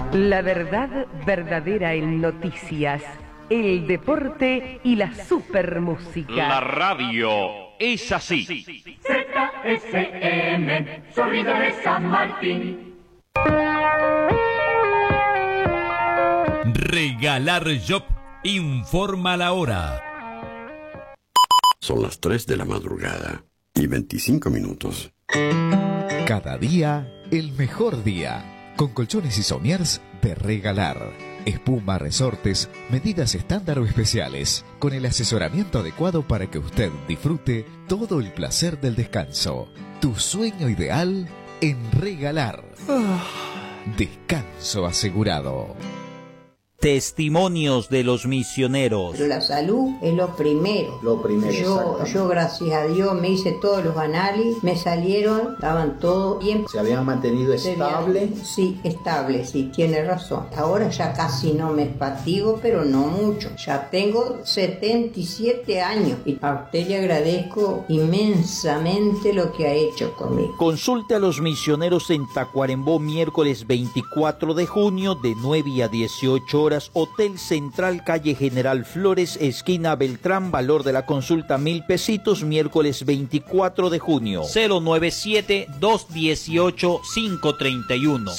La verdad verdadera en noticias, el deporte y la supermúsica. La radio es así. ZSM, sonido de San Martín. Regalar Shop informa la hora. Son las 3 de la madrugada y 25 minutos. Cada día, el mejor día. Con colchones y somiers de Regalar. Espuma, resortes, medidas estándar o especiales. Con el asesoramiento adecuado para que usted disfrute todo el placer del descanso. Tu sueño ideal en Regalar. Descanso asegurado. Testimonios de los misioneros. Pero la salud es lo primero. Yo gracias a Dios me hice todos los análisis, me salieron, estaban todo bien. ¿Se habían mantenido estable? Sí, estable, sí, tiene razón. Ahora ya casi no me fatigo, pero no mucho. Ya tengo 77 años y a usted le agradezco inmensamente lo que ha hecho conmigo. Consulte a los misioneros en Tacuarembó miércoles 24 de junio de 9 a 18 horas. Hotel Central, calle General Flores, esquina Beltrán. Valor de la consulta 1,000 pesitos, miércoles 24 de junio. 097-218-531.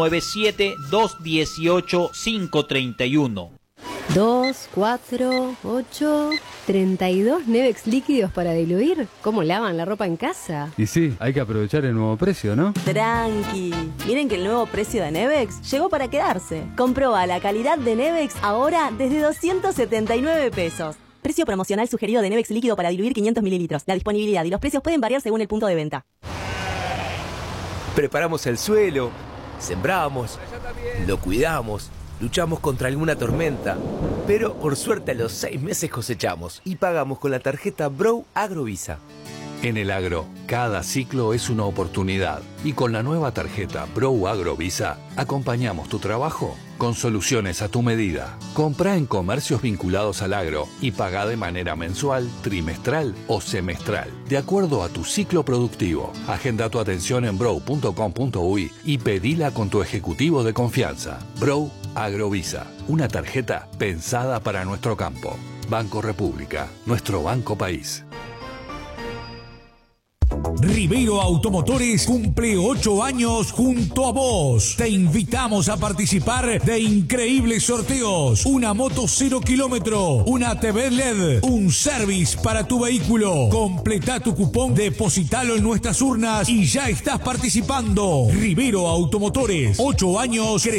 097-218-531. 2, 4, 8, 32 Nevex líquidos para diluir. ¿Cómo lavan la ropa en casa? Y sí, hay que aprovechar el nuevo precio, ¿no? Tranqui. Miren que el nuevo precio de Nevex llegó para quedarse. Comproba la calidad de Nevex ahora desde 279 pesos. Precio promocional sugerido de Nevex líquido para diluir 500 mililitros. La disponibilidad y los precios pueden variar según el punto de venta. Preparamos el suelo, sembramos, lo cuidamos. Luchamos contra alguna tormenta, pero por suerte a los 6 meses cosechamos y pagamos con la tarjeta Bro Agrovisa. En el agro, cada ciclo es una oportunidad y con la nueva tarjeta Bro Agrovisa acompañamos tu trabajo con soluciones a tu medida. Comprá en comercios vinculados al agro y pagá de manera mensual, trimestral o semestral, de acuerdo a tu ciclo productivo. Agenda tu atención en bro.com.uy y pedila con tu ejecutivo de confianza. Bro Agrovisa, una tarjeta pensada para nuestro campo. Banco República, nuestro banco país. Rivero Automotores cumple 8 años junto a vos. Te invitamos a participar de increíbles sorteos. Una moto 0 kilómetro, una TV LED, un service para tu vehículo. Completá tu cupón, depositalo en nuestras urnas y ya estás participando. Rivero Automotores, 8 años